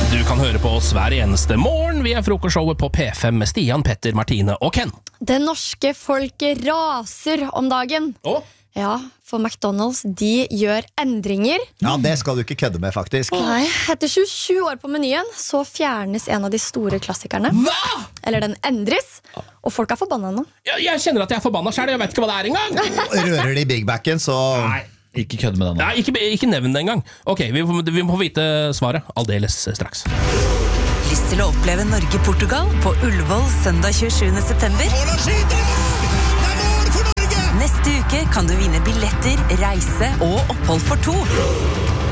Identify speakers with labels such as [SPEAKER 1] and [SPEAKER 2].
[SPEAKER 1] Du kan høre på oss hver eneste morgen. Vi frokostshowet på P5 med Stian, Petter, Martine og Ken.
[SPEAKER 2] Det norske folket raser om dagen. Ja, for McDonald's, de gjør endringer.
[SPEAKER 3] Ja, det skal du ikke kødde med, faktisk.
[SPEAKER 2] Nei, etter 27 år på menyen så fjernes en av de store klassikerne.
[SPEAKER 1] Hva?
[SPEAKER 2] Eller den endres, og folk forbanna nå.
[SPEAKER 1] Jeg kjenner at jeg forbanna selv, jeg vet ikke hva det engang.
[SPEAKER 3] Rører de Big Backen, så...
[SPEAKER 4] Nei, ikke kødde med den.
[SPEAKER 1] Nei, ikke nevn det engang. Ok, vi må få vite svaret aldeles straks.
[SPEAKER 5] Lyst til å oppleve Norge-Portugal på Ullevål søndag 27. september? Neste uke kan du vinne billetter, reise og opphold for 2.